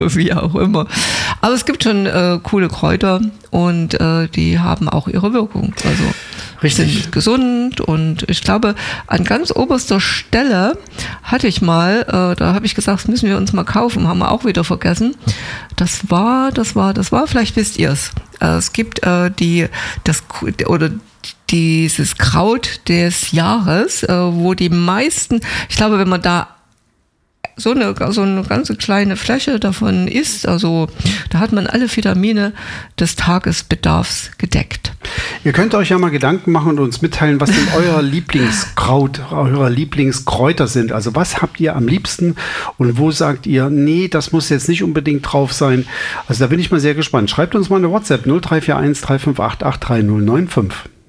wie auch immer. Aber es gibt schon coole Kräuter und die haben auch ihre Wirkung. Also richtig sind gesund und ich glaube, an ganz oberster Stelle hatte ich mal, da habe ich gesagt, das müssen wir uns mal kaufen, haben wir auch wieder vergessen. Das war, vielleicht wisst ihr es. Es gibt dieses Kraut des Jahres, wo die meisten, ich glaube, wenn man da so eine ganze kleine Fläche davon isst, also da hat man alle Vitamine des Tagesbedarfs gedeckt. Ihr könnt euch ja mal Gedanken machen und uns mitteilen, was denn euer Lieblingskraut, eure Lieblingskräuter sind. Also was habt ihr am liebsten und wo sagt ihr, nee, das muss jetzt nicht unbedingt drauf sein. Also da bin ich mal sehr gespannt. Schreibt uns mal eine WhatsApp 0341 358 8095.